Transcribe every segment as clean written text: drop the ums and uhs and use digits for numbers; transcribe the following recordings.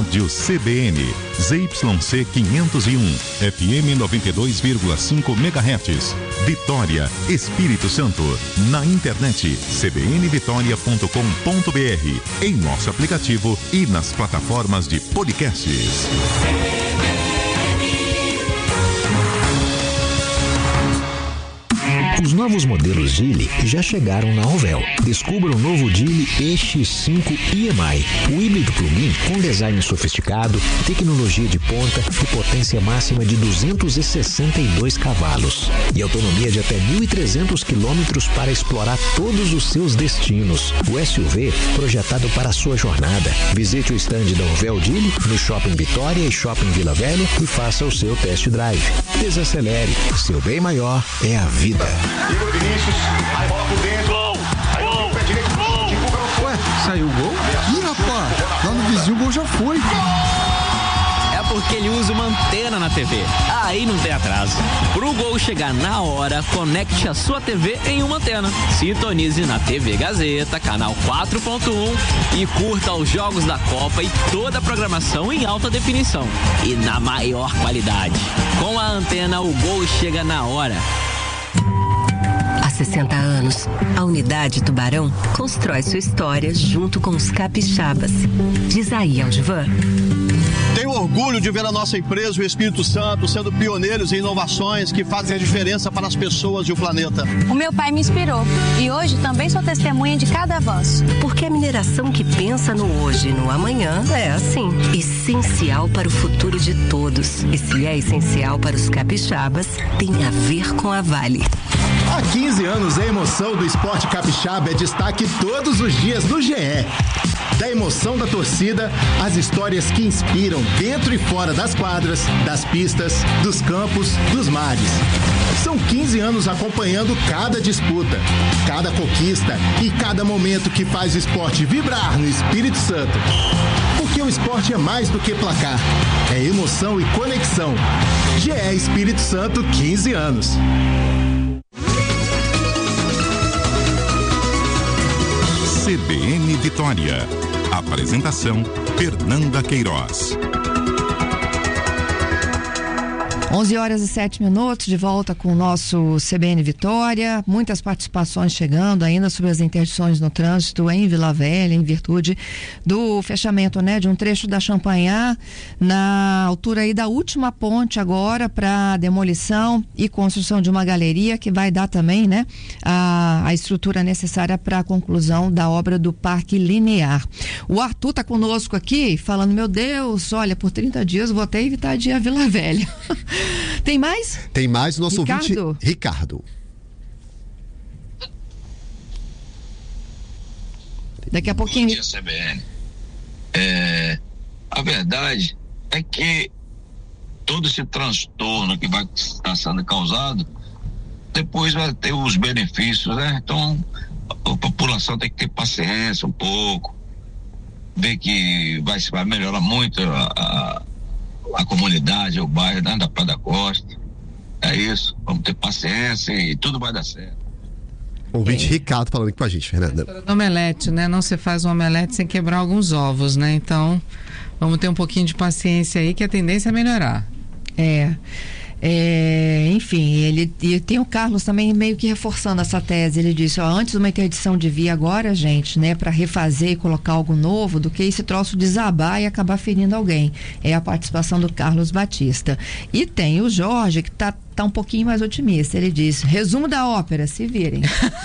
Rádio CBN, ZYC 501, FM 92,5 MHz, Vitória, Espírito Santo. Na internet, cbnvitoria.com.br, em nosso aplicativo e nas plataformas de podcasts. Os novos modelos Geely já chegaram na Rovel. Descubra o novo Geely EX5 EMI, o híbrido plug-in com design sofisticado, tecnologia de ponta e potência máxima de 262 cavalos. E autonomia de até 1.300 quilômetros para explorar todos os seus destinos. O SUV projetado para a sua jornada. Visite o stand da Rovel Geely no Shopping Vitória e Shopping Vila Velha e faça o seu test drive. Desacelere, seu bem maior é a vida. Igor Vinícius, aí bola por dentro. Gol! Pé direito, Ué, saiu o gol? Ih, rapaz, lá no vizinho o gol já foi. É porque ele usa uma antena na TV. Aí não tem atraso. Pro gol chegar na hora, conecte a sua TV em uma antena. Sintonize na TV Gazeta, canal 4.1 e curta os jogos da Copa e toda a programação em alta definição. E na maior qualidade. Com a antena, o gol chega na hora. Há 60 anos, a Unidade Tubarão constrói sua história junto com os capixabas. Diz aí, Aldivan. Tenho orgulho de ver a nossa empresa, o Espírito Santo, sendo pioneiros em inovações que fazem a diferença para as pessoas e o planeta. O meu pai me inspirou e hoje também sou testemunha de cada avanço. Porque a mineração que pensa no hoje e no amanhã é assim, essencial para o futuro de todos. E se é essencial para os capixabas, tem a ver com a Vale. Há 15 anos, a emoção do esporte capixaba é destaque todos os dias no GE. Da emoção da torcida, as histórias que inspiram dentro e fora das quadras, das pistas, dos campos, dos mares. São 15 anos acompanhando cada disputa, cada conquista e cada momento que faz o esporte vibrar no Espírito Santo. Porque o esporte é mais do que placar, é emoção e conexão. GE Espírito Santo, 15 anos. CBN Vitória. Apresentação: Fernanda Queiroz. 11h07, de volta com o nosso CBN Vitória. Muitas participações chegando ainda sobre as interdições no trânsito em Vila Velha, em virtude do fechamento, de um trecho da Champanhar, na altura aí da última ponte agora, para demolição e construção de uma galeria que vai dar também, a estrutura necessária para a conclusão da obra do Parque Linear. O Arthur está conosco aqui, falando: meu Deus, olha, por 30 dias vou até evitar de ir a Vila Velha. Tem mais? Tem mais, nosso Ricardo? ouvinte Ricardo. Daqui a pouquinho. Bom dia, CBN. A verdade é que todo esse transtorno que vai estar sendo causado, depois vai ter os benefícios, Então, a população tem que ter paciência um pouco, ver que vai melhorar muito a comunidade, o bairro, da Praia da Costa. É isso, vamos ter paciência e tudo vai dar certo. O ouvinte Ricardo falando aqui com a gente, Fernanda. Omelete, Não se faz um omelete sem quebrar alguns ovos, Então, vamos ter um pouquinho de paciência aí, que a tendência é melhorar. Enfim, e tem o Carlos também meio que reforçando essa tese. Ele disse: antes uma interdição de via, agora, gente, para refazer e colocar algo novo, do que esse troço desabar e acabar ferindo alguém. É a participação do Carlos Batista. E tem o Jorge, que tá um pouquinho mais otimista. Ele diz: resumo da ópera, se virem.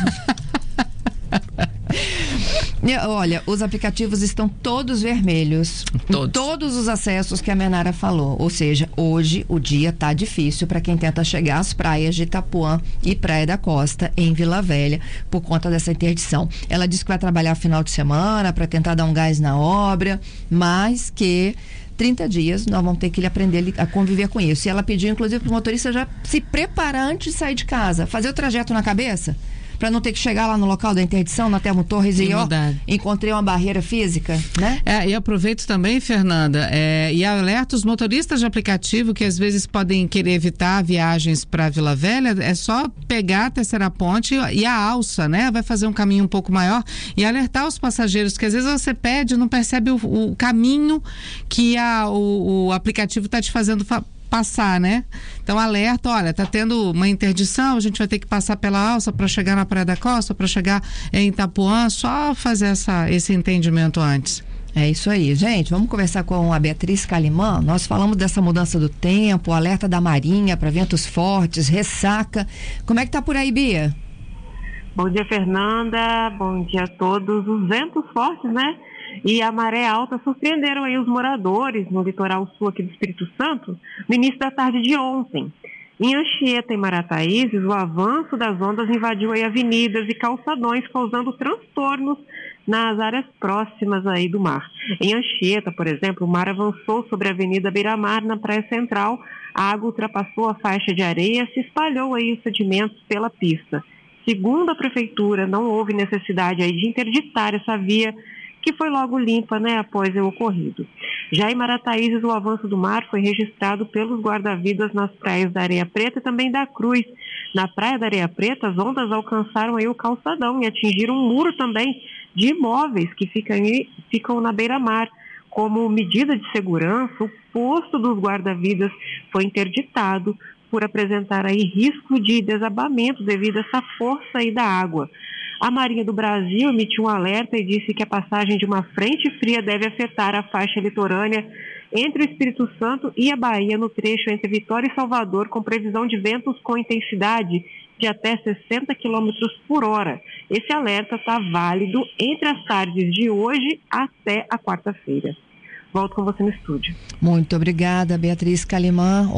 Olha, os aplicativos estão todos vermelhos. Todos os acessos que a Menara falou. Ou seja, hoje o dia tá difícil para quem tenta chegar às praias de Itapuã e Praia da Costa, em Vila Velha, por conta dessa interdição. Ela disse que vai trabalhar final de semana para tentar dar um gás na obra, mas que 30 dias nós vamos ter que aprender a conviver com isso. E ela pediu, inclusive, para o motorista já se preparar antes de sair de casa, fazer o trajeto na cabeça, para não ter que chegar lá no local da interdição, na Telmo Torres, e encontrei uma barreira física, né? E aproveito também, Fernanda, e alerta os motoristas de aplicativo que às vezes podem querer evitar viagens para Vila Velha, é só pegar a Terceira Ponte e a alça, né? Vai fazer um caminho um pouco maior e alertar os passageiros, que às vezes você pede e não percebe o caminho que o aplicativo está te fazendo passar, né? Então alerta, olha, tá tendo uma interdição, a gente vai ter que passar pela alça para chegar na Praia da Costa, para chegar em Itapuã, só fazer esse entendimento antes. É isso aí, gente. Vamos conversar com a Beatriz Calimã. Nós falamos dessa mudança do tempo, alerta da Marinha para ventos fortes, ressaca. Como é que tá por aí, Bia? Bom dia, Fernanda. Bom dia a todos. Os ventos fortes, né? E a maré alta surpreenderam aí os moradores no litoral sul aqui do Espírito Santo no início da tarde de ontem. Em Anchieta e Marataízes, o avanço das ondas invadiu aí avenidas e calçadões, causando transtornos nas áreas próximas aí do mar. Em Anchieta, por exemplo, o mar avançou sobre a Avenida Beira-Mar, na Praia Central, a água ultrapassou a faixa de areia e se espalhou aí os sedimentos pela pista. Segundo a Prefeitura, não houve necessidade aí de interditar essa via, que foi logo limpa, né, após o ocorrido. Já em Marataízes, o avanço do mar foi registrado pelos guarda-vidas nas praias da Areia Preta e também da Cruz. Na Praia da Areia Preta, as ondas alcançaram aí o calçadão e atingiram um muro também de imóveis que ficam na beira-mar. Como medida de segurança, o posto dos guarda-vidas foi interditado por apresentar aí risco de desabamento devido a essa força aí da água. A Marinha do Brasil emitiu um alerta e disse que a passagem de uma frente fria deve afetar a faixa litorânea entre o Espírito Santo e a Bahia no trecho entre Vitória e Salvador, com previsão de ventos com intensidade de até 60 km por hora. Esse alerta está válido entre as tardes de hoje até a quarta-feira. Volto com você no estúdio. Muito obrigada, Beatriz Calimã.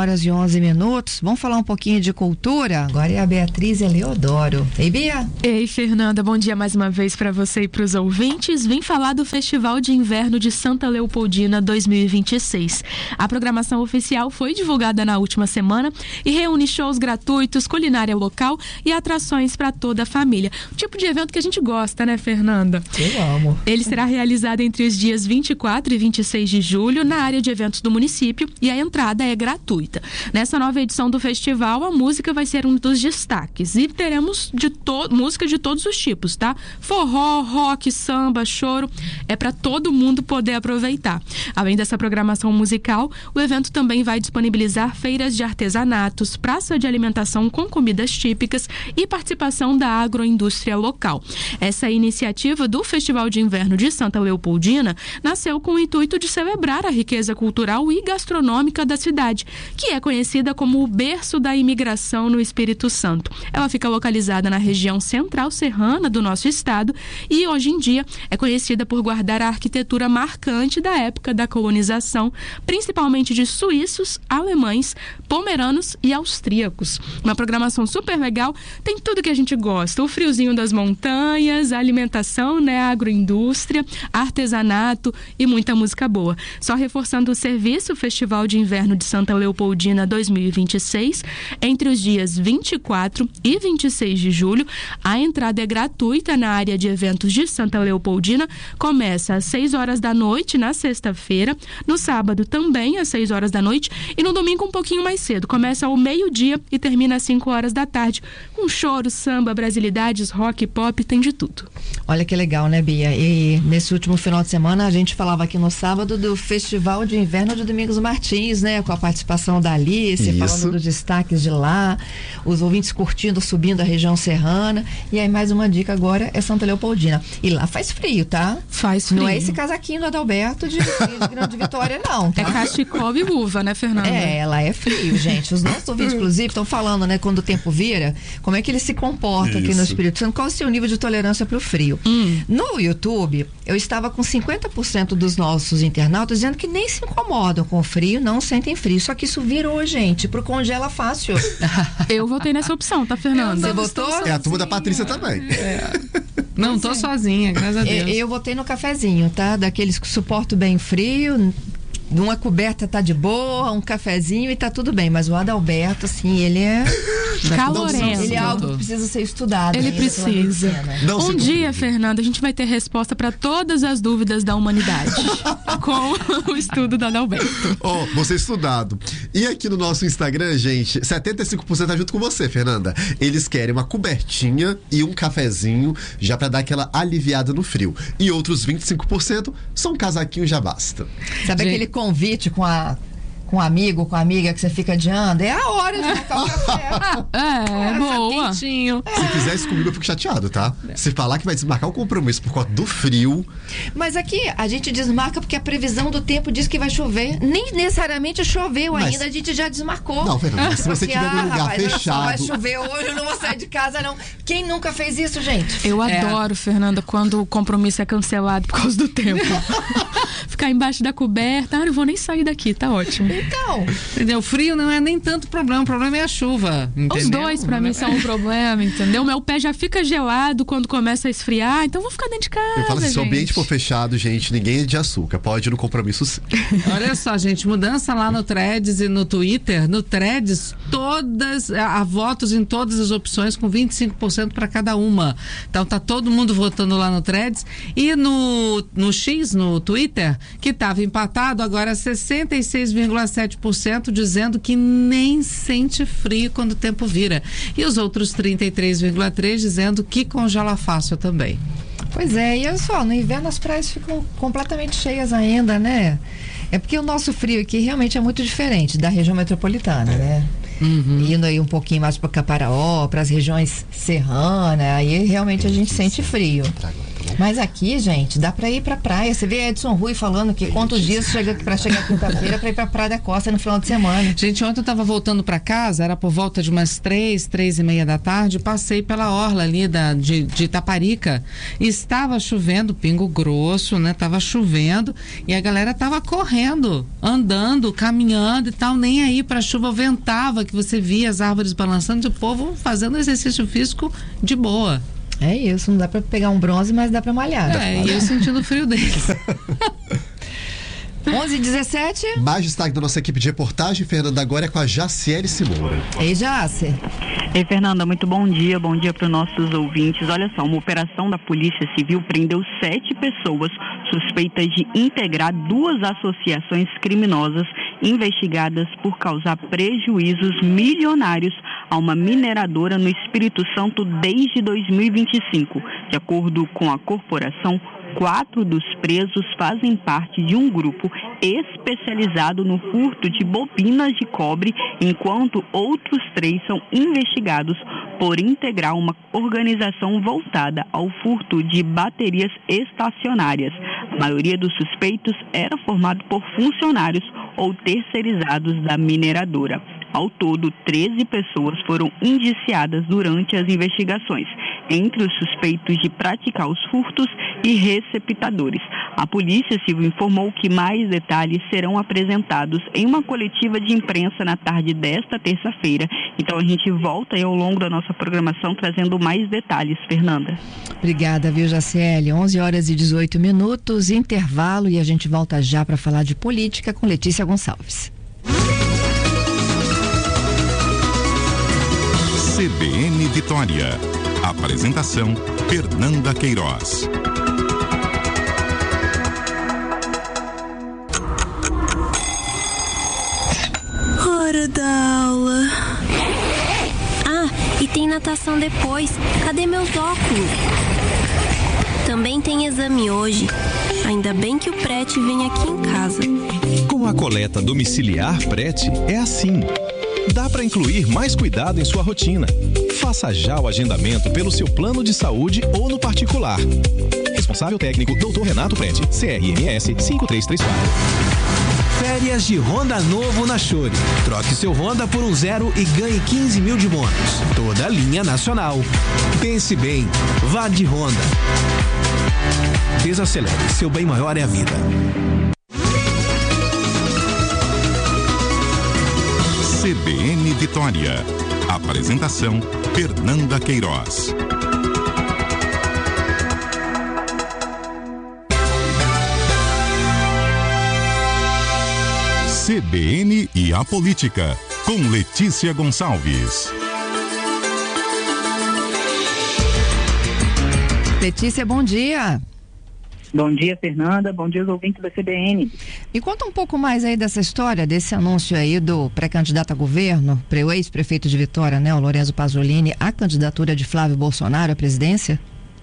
11h11. Vamos falar um pouquinho de cultura? Agora é a Beatriz Eleodoro. Ei, Bia? Ei, Fernanda. Bom dia mais uma vez para você e para os ouvintes. Vim falar do Festival de Inverno de Santa Leopoldina 2026. A programação oficial foi divulgada na última semana e reúne shows gratuitos, culinária local e atrações para toda a família. O tipo de evento que a gente gosta, né, Fernanda? Eu amo. Ele será realizado entre os dias 24 e 26 de julho na área de eventos do município e a entrada é gratuita. Nessa nova edição do festival, a música vai ser um dos destaques e teremos música de todos os tipos, tá? Forró, rock, samba, choro, é para todo mundo poder aproveitar. Além dessa programação musical, o evento também vai disponibilizar feiras de artesanatos, praça de alimentação com comidas típicas e participação da agroindústria local. Essa iniciativa do Festival de Inverno de Santa Leopoldina nasceu com o intuito de celebrar a riqueza cultural e gastronômica da cidade, que é conhecida como o berço da imigração no Espírito Santo. Ela fica localizada na região central serrana do nosso estado e hoje em dia é conhecida por guardar a arquitetura marcante da época da colonização, principalmente de suíços, alemães, pomeranos e austríacos. Uma programação super legal, tem tudo que a gente gosta, o friozinho das montanhas, a alimentação, né, a agroindústria, artesanato e muita música boa. Só reforçando o serviço, o Festival de Inverno de Santa Leopoldina 2026, entre os dias 24 e 26 de julho, a entrada é gratuita na área de eventos de Santa Leopoldina, começa às 6 horas da noite na sexta-feira, no sábado também às 6 horas da noite e no domingo um pouquinho mais cedo, começa ao meio-dia e termina às 5 horas da tarde, com choro, samba, brasilidades, rock, pop, tem de tudo. Olha que legal, né, Bia? E nesse último final de semana a gente falava aqui no sábado do Festival de Inverno de Domingos Martins, né? Com a participação da Alice, falando dos destaques de lá, os ouvintes curtindo, subindo a região serrana. E aí mais uma dica agora é Santa Leopoldina. E lá faz frio, tá? Faz frio. Não é esse casaquinho do Adalberto de Grande Vitória, não. Tá? É cachecol e luva, né, Fernanda? É, lá é frio, gente. Os nossos ouvintes, inclusive, estão falando, né, quando o tempo vira, como é que ele se comporta aqui no Espírito Santo, qual é o seu nível de tolerância para o frio. No YouTube, eu estava com 50% dos nossos internautas dizendo que nem se incomodam com o frio, não sentem frio. Só que isso virou, gente, pro congela fácil. Eu votei nessa opção, tá, Fernanda? Você votou? É a turma da Patrícia também. Não tô sozinha, graças a Deus. Eu votei no cafezinho, tá? Daqueles que suportam bem frio. Uma coberta tá de boa, um cafezinho e tá tudo bem. Mas o Adalberto, assim, ele é calorento. Ele é algo que precisa ser estudado. Ele precisa. Um dia, Fernanda, a gente vai ter resposta para todas as dúvidas da humanidade com o estudo da Adalberto. Vou ser estudado. E aqui no nosso Instagram, gente, 75% tá junto com você, Fernanda. Eles querem uma cobertinha e um cafezinho já pra dar aquela aliviada no frio. E outros 25% são casaquinho, já basta. Sabe aquele convite com um amigo, com a amiga que você fica adiando? É a hora de marcar o café. Boa. Quentinho. Se fizer isso comigo, eu fico chateado, tá? Se falar que vai desmarcar o compromisso por conta do frio. Mas aqui a gente desmarca porque a previsão do tempo diz que vai chover. Nem necessariamente choveu ainda, a gente já desmarcou. Não, Fernanda, se você tiver num lugar fechado. Só vai chover hoje, eu não vou sair de casa, não. Quem nunca fez isso, gente? Eu adoro, Fernanda, quando o compromisso é cancelado por causa do tempo. Ficar embaixo da coberta, eu não vou nem sair daqui, tá ótimo. Então, entendeu? O frio não é nem tanto problema, o problema é a chuva, entendeu? Os dois pra mim são um problema, entendeu? Meu pé já fica gelado quando começa a esfriar, então vou ficar dentro de casa. Eu falo assim, gente. se o ambiente for fechado, gente, ninguém é de açúcar, pode ir no compromisso sim. Olha só, gente, mudança lá no Threads e no Twitter. No Threads, há votos em todas as opções com 25% para cada uma. Então tá todo mundo votando lá no Threads. E no X, no Twitter, que estava empatado, agora 66,7% dizendo que nem sente frio quando o tempo vira. E os outros 33,3% dizendo que congela fácil também. Pois é, e olha só, no inverno as praias ficam completamente cheias ainda, né? É porque o nosso frio aqui realmente é muito diferente da região metropolitana, né? Indo aí um pouquinho mais para Caparaó, para as regiões serranas, aí realmente a gente sente frio. Mas aqui, gente, dá pra ir pra praia. Você vê Edson Rui falando que quantos dias chega pra chegar quinta-feira pra ir pra Praia da Costa no final de semana. Gente, ontem eu tava voltando pra casa, era por volta de umas 3:30 da tarde, passei pela orla ali de Itaparica. Estava chovendo, pingo grosso, né? Tava chovendo e a galera tava correndo, andando, caminhando e tal, nem aí pra chuva, ventava, que você via as árvores balançando e o povo fazendo exercício físico de boa. É isso, não dá pra pegar um bronze, mas dá pra malhar. E eu sentindo o frio deles. 11h17. Mais destaque da nossa equipe de reportagem, Fernanda, agora é com a Jaciele Simora. Ei, Jace. Ei, Fernanda, muito bom dia para os nossos ouvintes. Olha só, uma operação da Polícia Civil prendeu 7 pessoas suspeitas de integrar 2 associações criminosas investigadas por causar prejuízos milionários a uma mineradora no Espírito Santo desde 2025. De acordo com a corporação, 4 dos presos fazem parte de um grupo especializado no furto de bobinas de cobre, enquanto outros 3 são investigados por integrar uma organização voltada ao furto de baterias estacionárias. A maioria dos suspeitos era formado por funcionários ou terceirizados da mineradora. Ao todo, 13 pessoas foram indiciadas durante as investigações, entre os suspeitos de praticar os furtos e receptadores. A Polícia Civil informou que mais detalhes serão apresentados em uma coletiva de imprensa na tarde desta terça-feira. Então a gente volta aí ao longo da nossa programação trazendo mais detalhes, Fernanda. Obrigada, viu, Jaciele? 11h18, intervalo, e a gente volta já para falar de política com Letícia Gonçalves. CBN Vitória. Apresentação: Fernanda Queiroz. Hora da aula. E tem natação depois. Cadê meus óculos? Também tem exame hoje. Ainda bem que o Prete vem aqui em casa. Com a coleta domiciliar Prete, é assim. Dá para incluir mais cuidado em sua rotina. Faça já o agendamento pelo seu plano de saúde ou no particular. Responsável técnico, Dr. Renato Prete, CRMS 5334. Férias de Honda novo na Chore. Troque seu Honda por um 0 e ganhe 15 mil de bônus. Toda a linha nacional. Pense bem, vá de Honda. Desacelere, seu bem maior é a vida. CBN Vitória. Apresentação: Fernanda Queiroz. CBN e a Política, com Letícia Gonçalves. Letícia, bom dia. Bom dia, Fernanda. Bom dia aos ouvintes da CBN. Me conta um pouco mais aí dessa história, desse anúncio aí do pré-candidato a governo, o ex-prefeito de Vitória, né, o Lorenzo Pasolini, a candidatura de Flávio Bolsonaro à presidência?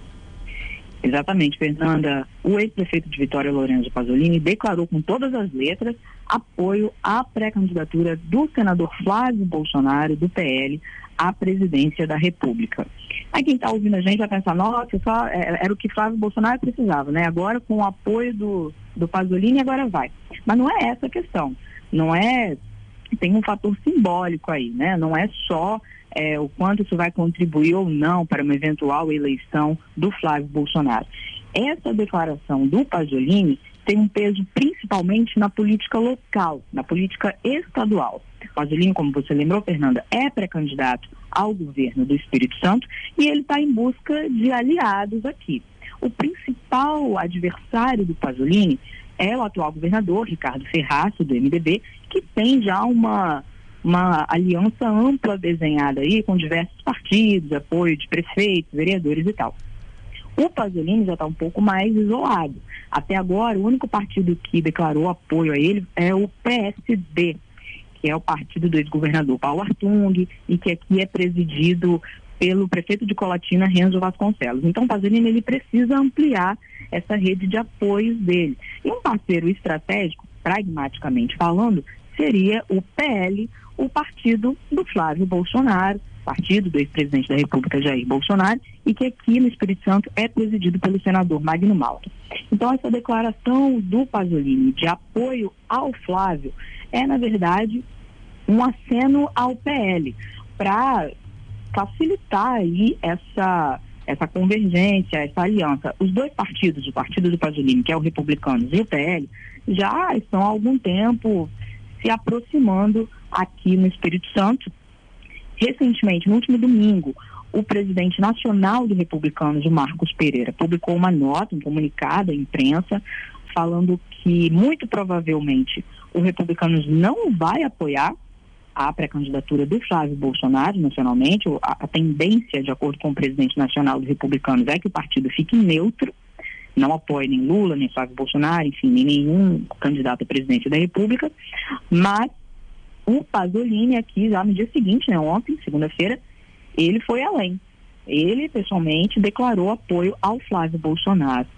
Exatamente, Fernanda. O ex-prefeito de Vitória, Lorenzo Pasolini, declarou com todas as letras apoio à pré-candidatura do senador Flávio Bolsonaro, do PL, à presidência da República. Aí quem está ouvindo a gente vai pensar, nossa, só era o que Flávio Bolsonaro precisava, né? Agora com o apoio do Pasolini, agora vai. Mas não é essa a questão. Não é... Tem um fator simbólico aí, né? Não é só o quanto isso vai contribuir ou não para uma eventual eleição do Flávio Bolsonaro. Essa declaração do Pasolini tem um peso principalmente na política local, na política estadual. Pasolini, como você lembrou, Fernanda, é pré-candidato ao governo do Espírito Santo e ele está em busca de aliados aqui. O principal adversário do Pasolini é o atual governador, Ricardo Ferraço, do MDB, que tem já uma aliança ampla desenhada aí com diversos partidos, apoio de prefeitos, vereadores e tal. O Pasolini já está um pouco mais isolado. Até agora, o único partido que declarou apoio a ele é o PSD, que é o partido do ex-governador Paulo Artung e que aqui é presidido pelo prefeito de Colatina, Renzo Vasconcelos. Então, o Pasolini ele precisa ampliar essa rede de apoios dele. E um parceiro estratégico, pragmaticamente falando, seria o PL, o partido do Flávio Bolsonaro, partido do ex-presidente da República, Jair Bolsonaro, e que aqui no Espírito Santo é presidido pelo senador Magno Malta. Então, essa declaração do Pasolini de apoio ao Flávio é, na verdade, um aceno ao PL, para facilitar aí essa convergência, essa aliança. Os dois partidos, o partido do Pasolini, que é o Republicanos, e o PL, já estão há algum tempo se aproximando aqui no Espírito Santo. Recentemente, no último domingo, o presidente nacional do Republicanos, o Marcos Pereira, publicou uma nota, um comunicado à imprensa, falando que, muito provavelmente, o Republicanos não vai apoiar a pré-candidatura do Flávio Bolsonaro nacionalmente. A tendência, de acordo com o presidente nacional dos Republicanos, é que o partido fique neutro, não apoie nem Lula, nem Flávio Bolsonaro, enfim, nem nenhum candidato à presidência da República, mas o Pasolini aqui, já no dia seguinte, né, ontem, segunda-feira, ele foi além. Ele, pessoalmente, declarou apoio ao Flávio Bolsonaro.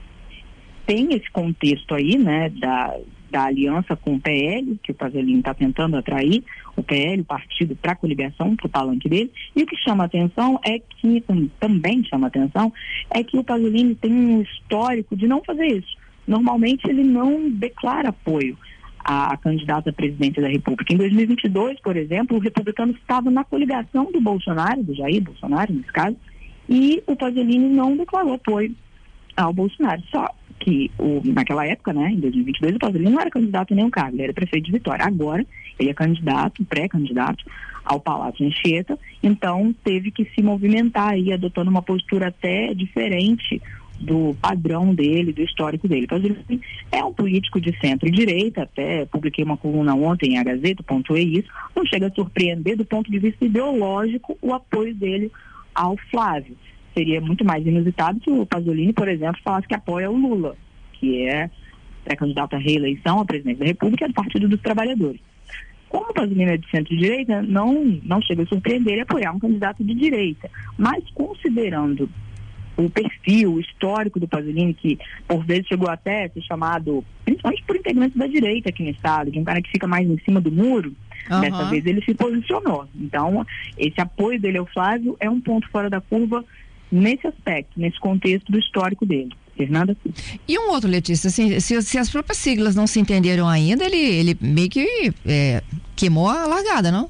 Tem esse contexto aí, né, da aliança com o PL, que o Pasolini está tentando atrair, o PL, o partido, para a coligação, para o palanque dele, e o que chama atenção é que, também chama atenção, é que o Pasolini tem um histórico de não fazer isso. Normalmente ele não declara apoio a candidata à presidência da República. Em 2022, por exemplo, o republicano estava na coligação do Bolsonaro, do Jair Bolsonaro, nesse caso, e o Pasolini não declarou apoio ao Bolsonaro. Só que naquela época, né, em 2022, o Pasolini não era candidato a nenhum cargo, ele era prefeito de Vitória. Agora, ele é candidato, pré-candidato ao Palácio Anchieta, então teve que se movimentar aí, adotando uma postura até diferente do padrão dele, do histórico dele. Pasolini é um político de centro-direita, até publiquei uma coluna ontem em A Gazeta, pontuei isso, não chega a surpreender do ponto de vista ideológico o apoio dele ao Flávio. Seria muito mais inusitado se o Pasolini, por exemplo, falasse que apoia o Lula, que é pré-candidato à reeleição à presidência da República, é do Partido dos Trabalhadores. Como o Pasolini é de centro-direita, não chega a surpreender ele apoiar um candidato de direita. Mas considerando o perfil histórico do Pasolini, que por vezes chegou até a ser chamado, principalmente por integrantes da direita aqui no estado, de um cara que fica mais em cima do muro, dessa vez ele se posicionou. Então, esse apoio dele ao Flávio é um ponto fora da curva nesse aspecto, nesse contexto do histórico dele. Fernanda? E um outro, Letícia, assim, se as próprias siglas não se entenderam ainda, ele meio que queimou a largada, não?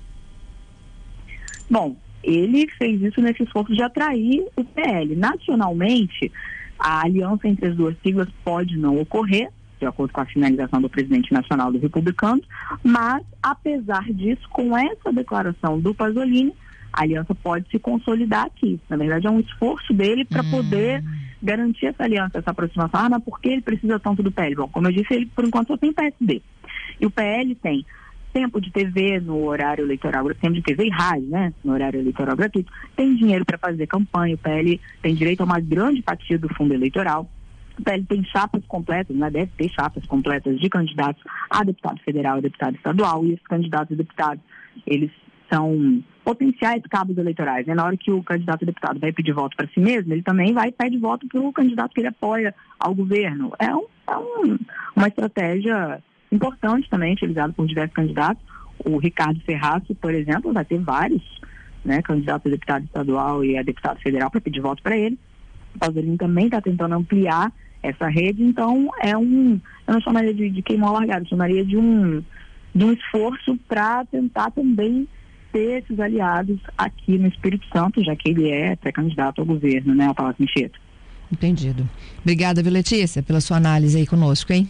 Bom, ele fez isso nesse esforço de atrair o PL. Nacionalmente, a aliança entre as duas siglas pode não ocorrer, de acordo com a finalização do presidente nacional do Republicano, mas, apesar disso, com essa declaração do Pasolini, a aliança pode se consolidar aqui. Na verdade, é um esforço dele para poder garantir essa aliança, essa aproximação. Mas por que ele precisa tanto do PL? Bom, como eu disse, ele por enquanto só tem PSD. E o PL tem tempo de TV no horário eleitoral, tempo de TV e rádio, né, no horário eleitoral gratuito, tem dinheiro para fazer campanha, o PL tem direito a uma grande fatia do fundo eleitoral. O PL tem chapas completas, né, deve ter chapas completas de candidatos a deputado federal e deputado estadual, e esses candidatos a deputados, eles são potenciais cabos eleitorais, né? Na hora que o candidato a deputado vai pedir voto para si mesmo, ele também vai pedir voto para o candidato que ele apoia ao governo. É uma estratégia importante também, utilizada por diversos candidatos. O Ricardo Ferraço, por exemplo, vai ter vários, né, candidatos a deputado estadual e a deputado federal para pedir voto para ele. O Pasolini também está tentando ampliar essa rede, então eu não chamaria de queimar o largado, eu chamaria de um esforço para tentar também ter esses aliados aqui no Espírito Santo, já que ele é pré-candidato ao governo, né, ao Palácio Anchieta. Entendido. Obrigada, viu, Letícia, pela sua análise aí conosco, hein?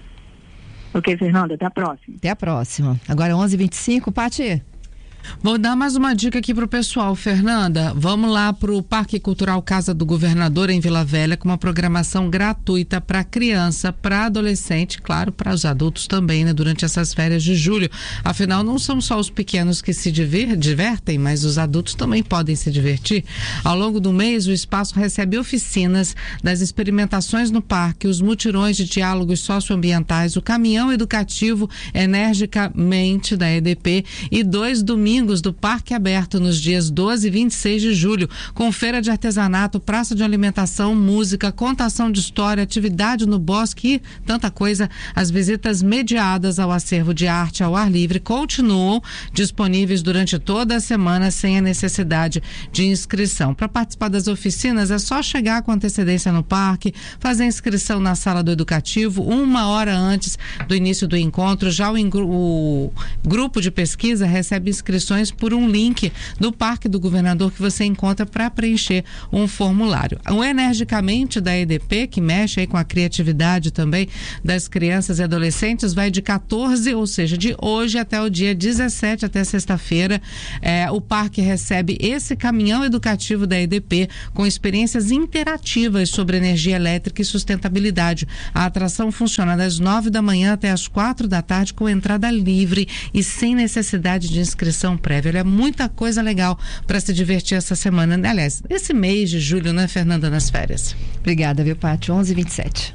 Ok, Fernanda, até a próxima. Até a próxima. Agora 11h25, Pati. Vou dar mais uma dica aqui pro pessoal, Fernanda. Vamos lá pro Parque Cultural Casa do Governador em Vila Velha, com uma programação gratuita para criança, para adolescente, claro, para os adultos também, né, durante essas férias de julho. Afinal, não são só os pequenos que se divertem, mas os adultos também podem se divertir. Ao longo do mês, o espaço recebe oficinas das experimentações no parque, os mutirões de diálogos socioambientais, o caminhão educativo Energicamente da EDP e 2 domingos do Parque Aberto nos dias 12 e 26 de julho, com feira de artesanato, praça de alimentação, música, contação de história, atividade no bosque e tanta coisa. As visitas mediadas ao acervo de arte ao ar livre continuam disponíveis durante toda a semana sem a necessidade de inscrição. Para participar das oficinas é só chegar com antecedência no parque, fazer inscrição na sala do educativo 1 hora antes do início do encontro. Já o grupo de pesquisa recebe inscrições por um link do Parque do Governador que você encontra para preencher um formulário. O Energicamente da EDP, que mexe aí com a criatividade também das crianças e adolescentes, vai de 14, ou seja, de hoje até o dia 17, até sexta-feira. O parque recebe esse caminhão educativo da EDP com experiências interativas sobre energia elétrica e sustentabilidade. A atração funciona das 9 da manhã até as 4 da tarde, com entrada livre e sem necessidade de inscrição prévia. É muita coisa legal para se divertir essa semana. Aliás, esse mês de julho, né, Fernanda, nas férias. Obrigada, viu, Paty? 11h27.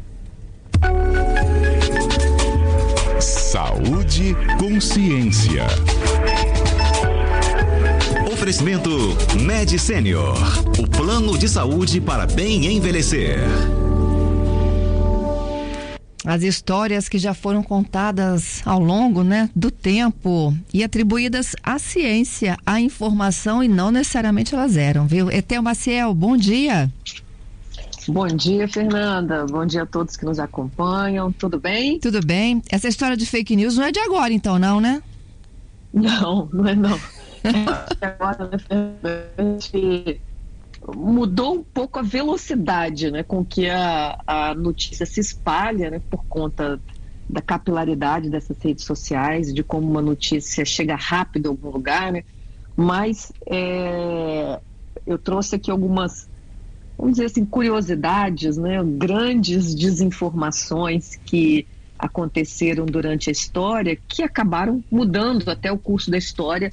Saúde, consciência. Oferecimento Med Senior, o plano de saúde para bem envelhecer. As histórias que já foram contadas ao longo, né, do tempo e atribuídas à ciência, à informação, e não necessariamente elas eram, viu? Etel Maciel, bom dia. Bom dia, Fernanda. Bom dia a todos que nos acompanham. Tudo bem? Tudo bem. Essa história de fake news não é de agora, então, não, né? Não, não é não. Agora, né, Fernanda, mudou um pouco a velocidade, né, com que a notícia se espalha, né, por conta da capilaridade dessas redes sociais, de como uma notícia chega rápido a algum lugar, né? Mas eu trouxe aqui algumas, vamos dizer assim, curiosidades, né, grandes desinformações que aconteceram durante a história, que acabaram mudando até o curso da história,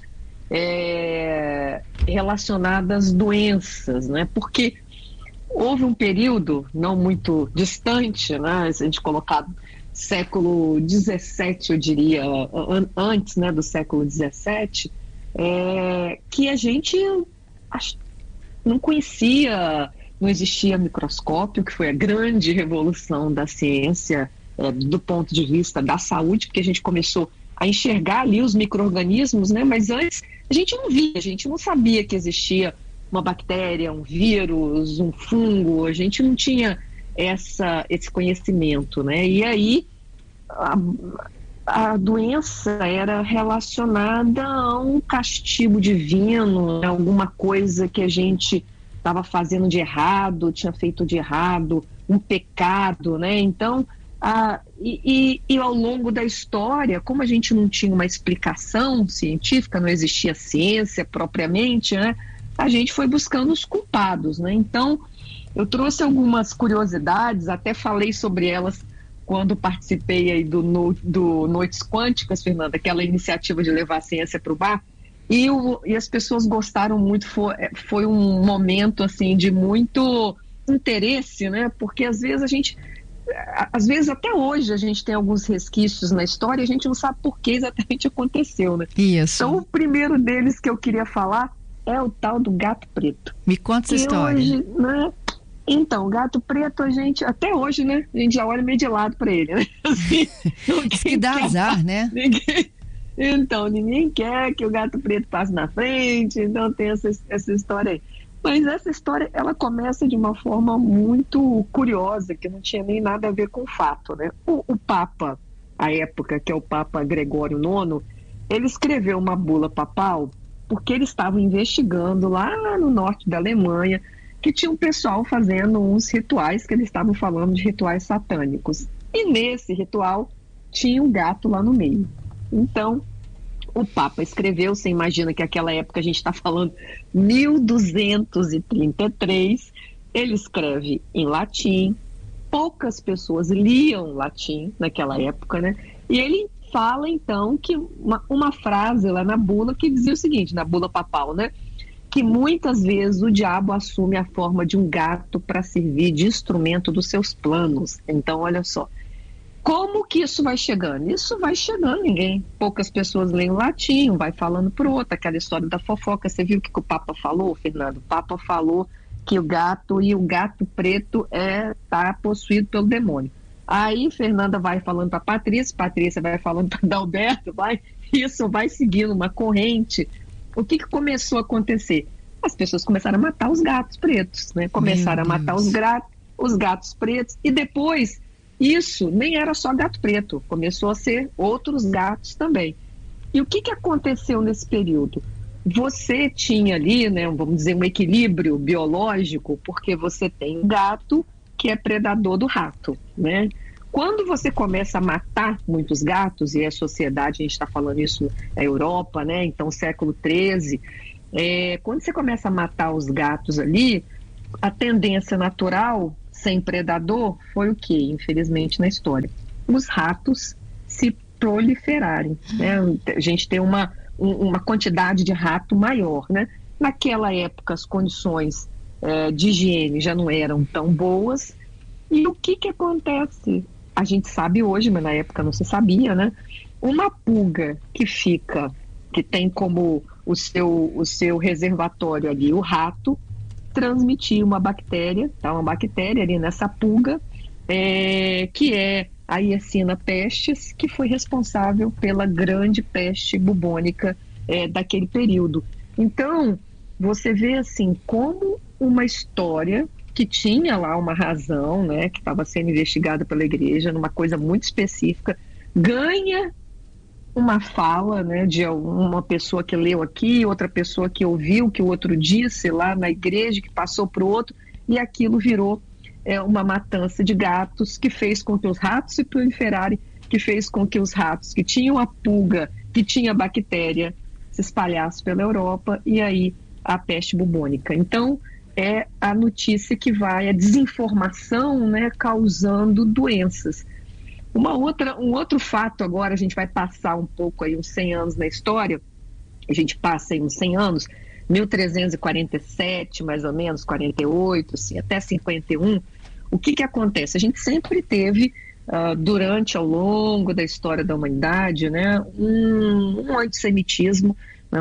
relacionadas às doenças, né? Porque houve um período não muito distante, né? Se a gente colocar século XVII, eu diria, antes, né, do século XVII, que a gente não conhecia, não existia microscópio, que foi a grande revolução da ciência do ponto de vista da saúde, porque a gente começou a enxergar ali os micro-organismos, né? Mas antes a gente não via, a gente não sabia que existia uma bactéria, um vírus, um fungo, a gente não tinha esse conhecimento, né? E aí a doença era relacionada a um castigo divino, alguma coisa que a gente estava fazendo de errado, tinha feito de errado, um pecado, né? Então, e ao longo da história, como a gente não tinha uma explicação científica, não existia ciência propriamente, né? A gente foi buscando os culpados, né? Então, eu trouxe algumas curiosidades, até falei sobre elas quando participei aí do Noites Quânticas, Fernanda, aquela iniciativa de levar a ciência para o bar, e as pessoas gostaram muito, foi um momento assim de muito interesse, né? Porque às vezes até hoje a gente tem alguns resquícios na história e a gente não sabe por que exatamente aconteceu, né? Isso. Então o primeiro deles que eu queria falar é o tal do gato preto. Me conta essa história. Hoje, né? Então, o gato preto, até hoje, né? A gente já olha meio de lado para ele, né? Assim, que dá azar, né? Ninguém quer que o gato preto passe na frente, então tem essa história aí. Mas essa história, ela começa de uma forma muito curiosa, que não tinha nem nada a ver com o fato, né? O Papa, à época, que é o Papa Gregório IX, ele escreveu uma bula papal porque ele estava investigando lá no norte da Alemanha que tinha um pessoal fazendo uns rituais que eles estavam falando de rituais satânicos. E nesse ritual tinha um gato lá no meio. Então, o Papa escreveu, você imagina que naquela época a gente está falando 1233, ele escreve em latim, poucas pessoas liam latim naquela época, né? E ele fala então que uma frase lá na bula que dizia o seguinte, na bula papal, né? Que muitas vezes o diabo assume a forma de um gato para servir de instrumento dos seus planos. Então, olha só, como que isso vai chegando? Isso vai chegando, poucas pessoas leem latim, um vai falando pro outro, aquela história da fofoca. Você viu o que o Papa falou, Fernando? O Papa falou que o gato preto tá possuído pelo demônio. Aí Fernanda vai falando para Patrícia vai falando para Adalberto, isso vai seguindo uma corrente. O que começou a acontecer? As pessoas começaram a matar os gatos pretos, né? Começaram a matar os gatos pretos, e depois isso nem era só gato preto, começou a ser outros gatos também. E o que aconteceu nesse período? Você tinha ali, né, vamos dizer, um equilíbrio biológico, porque você tem um gato que é predador do rato, né? Quando você começa a matar muitos gatos, e a sociedade, a gente está falando isso na Europa, né? Então, século XIII, quando você começa a matar os gatos ali, a tendência natural, sem predador, foi o quê? Infelizmente, na história. Os ratos se proliferarem, né? A gente tem uma quantidade de rato maior, né? Naquela época, as condições de higiene já não eram tão boas. E o que acontece? A gente sabe hoje, mas na época não se sabia, né? Uma pulga que tem como o seu reservatório ali o rato, transmitia uma bactéria ali nessa pulga, que é a Yersinia pestis, que foi responsável pela grande peste bubônica daquele período. Então, você vê assim, como uma história que tinha lá uma razão, né, que estava sendo investigada pela igreja, numa coisa muito específica, ganha uma fala, né, de uma pessoa que leu aqui, outra pessoa que ouviu, que o outro disse lá na igreja, que passou para o outro, e aquilo virou uma matança de gatos, que fez com que os ratos se proliferarem, que fez com que os ratos que tinham a pulga, que tinha a bactéria, se espalhassem pela Europa, e aí a peste bubônica. Então, é a notícia que vai, a desinformação, né, causando doenças. Um outro fato agora, a gente vai passar um pouco aí uns 100 anos na história, a gente passa aí uns 100 anos, 1347, mais ou menos, 48, assim, até 51, o que acontece? A gente sempre teve, ao longo da história da humanidade, né, um antissemitismo, né,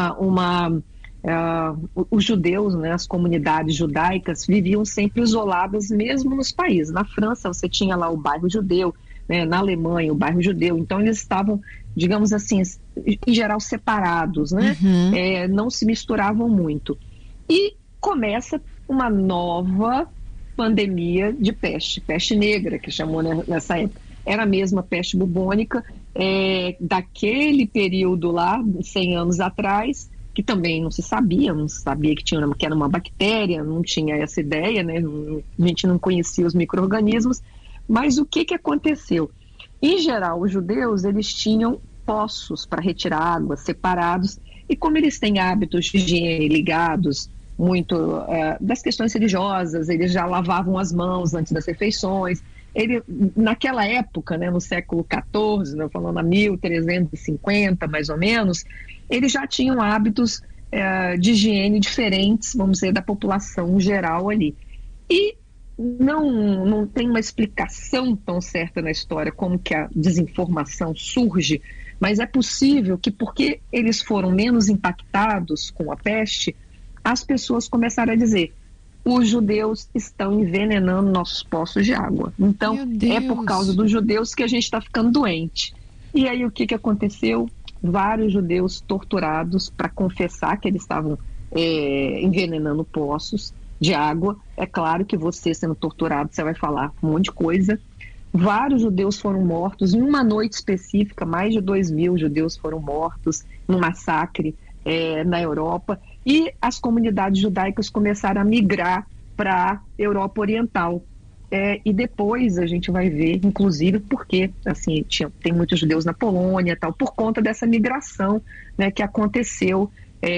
os judeus, né, as comunidades judaicas viviam sempre isoladas mesmo nos países. Na França você tinha lá o bairro judeu, né, na Alemanha o bairro judeu, então eles estavam, digamos assim, em geral separados, né? Não se misturavam muito. E começa uma nova pandemia de peste negra, que chamou nessa época. Era a mesma peste bubônica daquele período lá, 100 anos atrás, que também não sabia que era uma bactéria, não tinha essa ideia, né? A gente não conhecia os micro-organismos, mas o que aconteceu? Em geral, os judeus, eles tinham poços para retirar água, separados, e como eles têm hábitos de higiene ligados muito das questões religiosas, eles já lavavam as mãos antes das refeições, ele, naquela época, né, no século XIV, né, falando a 1350 mais ou menos, eles já tinham hábitos de higiene diferentes, vamos dizer, da população geral ali. E não tem uma explicação tão certa na história como que a desinformação surge, mas é possível que, porque eles foram menos impactados com a peste, as pessoas começaram a dizer: os judeus estão envenenando nossos poços de água. Então, é por causa dos judeus que a gente está ficando doente. E aí, o que aconteceu? Vários judeus torturados para confessar que eles estavam envenenando poços de água. É claro que você, sendo torturado, você vai falar um monte de coisa. Vários judeus foram mortos. Em uma noite específica, mais de 2.000 judeus foram mortos num massacre na Europa. E as comunidades judaicas começaram a migrar para a Europa Oriental. E depois a gente vai ver, inclusive, porque assim, tem muitos judeus na Polônia, tal, por conta dessa migração, né, que aconteceu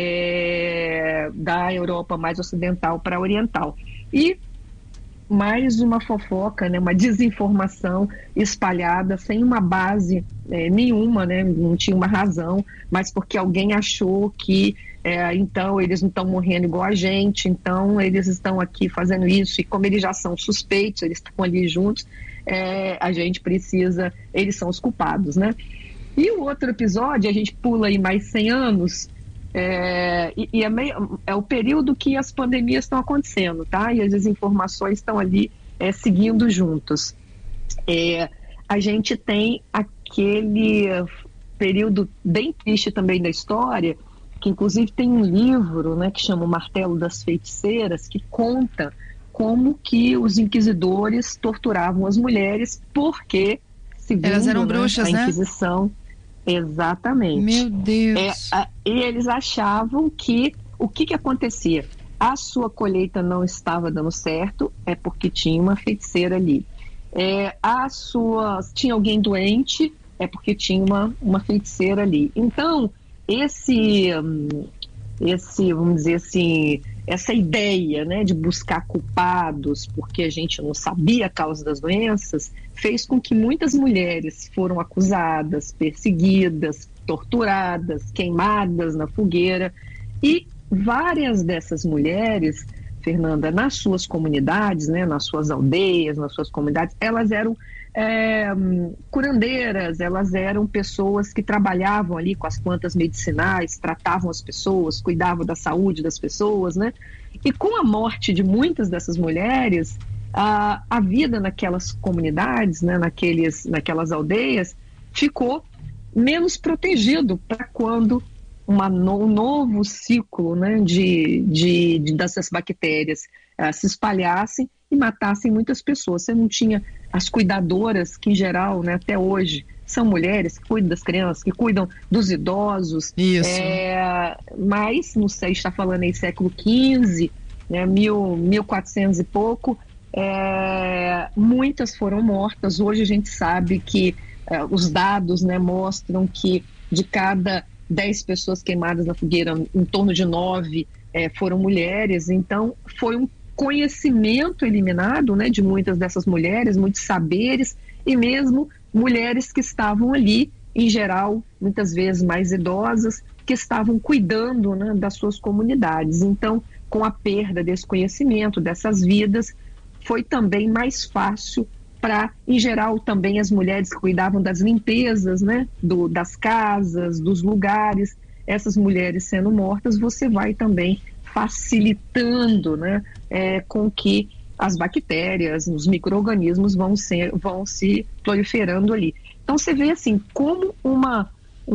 da Europa mais ocidental para a oriental. E mais uma fofoca, né, uma desinformação espalhada sem uma base nenhuma, né, não tinha uma razão, mas porque alguém achou que então eles não estão morrendo igual a gente, então eles estão aqui fazendo isso, e como eles já são suspeitos, eles estão ali juntos, a gente precisa, eles são os culpados, né? E o outro episódio, a gente pula aí mais 100 anos, é o período que as pandemias estão acontecendo, tá? E as desinformações estão ali seguindo juntos. A gente tem aquele período bem triste também da história, que inclusive tem um livro, né, que chama O Martelo das Feiticeiras, que conta como que os inquisidores torturavam as mulheres, porque, segundo elas eram bruxas, a Inquisição, né? Exatamente. Meu Deus. E eles achavam que o que acontecia? A sua colheita não estava dando certo, é porque tinha uma feiticeira ali. Tinha alguém doente, é porque tinha uma feiticeira ali. Então, vamos dizer assim, essa ideia, né, de buscar culpados porque a gente não sabia a causa das doenças, fez com que muitas mulheres foram acusadas, perseguidas, torturadas, queimadas na fogueira, e várias dessas mulheres, Fernanda, nas suas comunidades, né, nas suas aldeias, nas suas comunidades, elas eram curandeiras, elas eram pessoas que trabalhavam ali com as plantas medicinais, tratavam as pessoas, cuidavam da saúde das pessoas, né? E com a morte de muitas dessas mulheres, a vida naquelas comunidades, né, naquelas aldeias, ficou menos protegido para quando um novo ciclo, né, dessas bactérias se espalhassem e matassem muitas pessoas. Você não tinha as cuidadoras, que em geral, né, até hoje, são mulheres que cuidam das crianças, que cuidam dos idosos. Isso. Mas, não sei, está falando aí século XV, né, 1400 e pouco, muitas foram mortas. Hoje a gente sabe que os dados, né, mostram que de cada 10 pessoas queimadas na fogueira, em torno de 9 foram mulheres. Então, foi um conhecimento eliminado, né, de muitas dessas mulheres, muitos saberes, e mesmo mulheres que estavam ali, em geral, muitas vezes mais idosas, que estavam cuidando, né, das suas comunidades. Então, com a perda desse conhecimento, dessas vidas, foi também mais fácil para, em geral, também as mulheres que cuidavam das limpezas, né, das casas, dos lugares. Essas mulheres sendo mortas, você vai também facilitando, né, com que as bactérias, os micro-organismos vão se proliferando ali. Então você vê assim como uma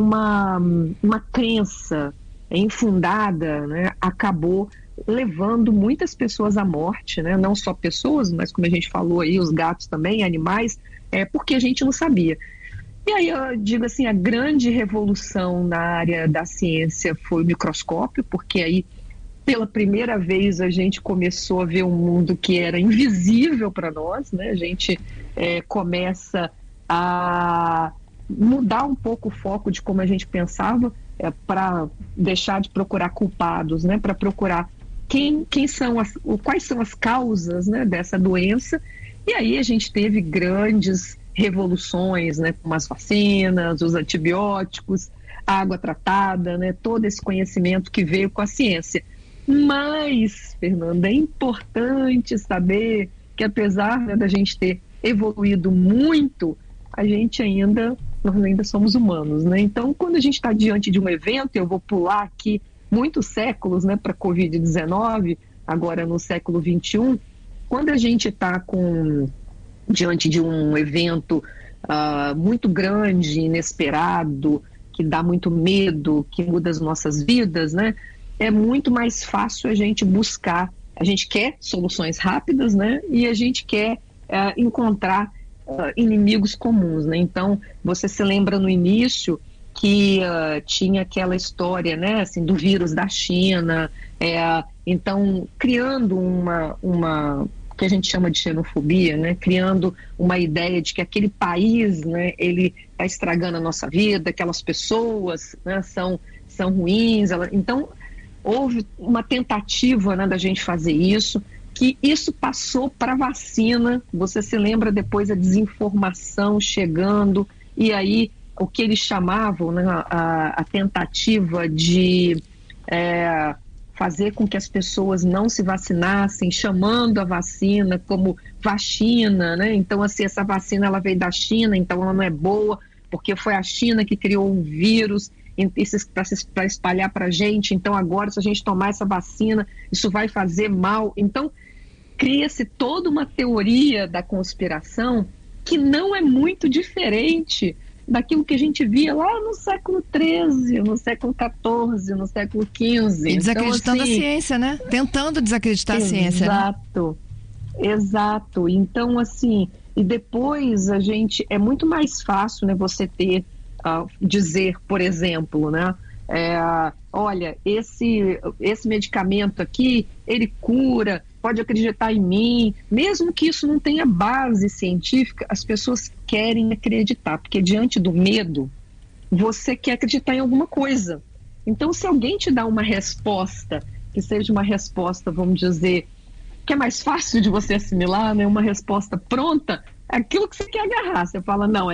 crença infundada, né, acabou levando muitas pessoas à morte, né? Não só pessoas, mas como a gente falou aí, os gatos também, animais, porque a gente não sabia. E aí eu digo assim, a grande revolução na área da ciência foi o microscópio, porque aí pela primeira vez a gente começou a ver um mundo que era invisível para nós, né? A gente começa a mudar um pouco o foco de como a gente pensava, para deixar de procurar culpados, né? Para procurar quais são as causas, né, dessa doença. E aí a gente teve grandes revoluções, né, como as vacinas, os antibióticos, a água tratada, né, todo esse conhecimento que veio com a ciência. Mas, Fernanda, é importante saber que apesar, né, da gente ter evoluído muito, nós ainda somos humanos, né? Então, quando a gente está diante de um evento, eu vou pular aqui muitos séculos, né, para a Covid-19, agora no século XXI, quando a gente está diante de um evento muito grande, inesperado, que dá muito medo, que muda as nossas vidas, né? É muito mais fácil a gente buscar, a gente quer soluções rápidas, né? E a gente quer encontrar inimigos comuns, né? Então, você se lembra no início que tinha aquela história, né, assim, do vírus da China, então, criando uma que a gente chama de xenofobia, né, criando uma ideia de que aquele país, né, ele está estragando a nossa vida, aquelas pessoas, né, são ruins, então houve uma tentativa, né, da gente fazer isso, que isso passou para a vacina. Você se lembra depois a desinformação chegando, e aí o que eles chamavam, né, a tentativa de fazer com que as pessoas não se vacinassem, chamando a vacina como vacina, né? Então, assim, essa vacina ela veio da China, então ela não é boa, porque foi a China que criou um vírus para espalhar para a gente, então agora se a gente tomar essa vacina, isso vai fazer mal. Então, cria-se toda uma teoria da conspiração que não é muito diferente daquilo que a gente via lá no século XIII, no século XIV, no século XV. E desacreditando então, assim, a ciência, né? Tentando desacreditar a ciência. Exato. Então, assim, e depois é muito mais fácil, né, você dizer, por exemplo, né, olha, esse medicamento aqui, ele cura, pode acreditar em mim, mesmo que isso não tenha base científica, as pessoas querem acreditar, porque diante do medo, você quer acreditar em alguma coisa. Então, se alguém te dá uma resposta, que seja uma resposta, vamos dizer, que é mais fácil de você assimilar, né, uma resposta pronta, é aquilo que você quer agarrar, você fala, não,